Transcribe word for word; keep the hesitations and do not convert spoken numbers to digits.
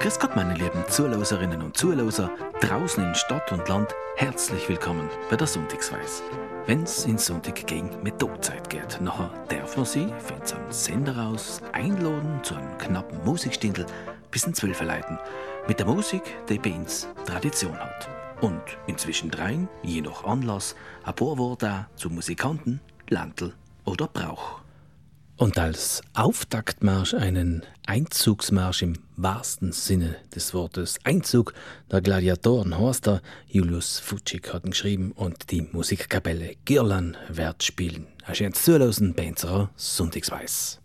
Grüß Gott, meine lieben Zuhörerinnen und Zuhörer, draußen in Stadt und Land, herzlich willkommen bei der Sonntagsweis. Wenn's in Sonntag gegen Methodzeit geht, nachher darf man sie, wenn's am Sender aus, einladen zu einem knappen Musikstindel bis in zwölf leiten. Mit der Musik, die bei uns Tradition hat. Und inzwischen dreien, je nach Anlass, ein paar Worte zu Musikanten, Landl oder Brauch. Und als Auftaktmarsch einen Einzugsmarsch im wahrsten Sinne des Wortes Einzug der Gladiatoren heißt er. Julius Futschig hat ihn geschrieben und die Musikkapelle Girlan wird spielen. Ein schönes Zuhören bei unserer Sonntagsweis.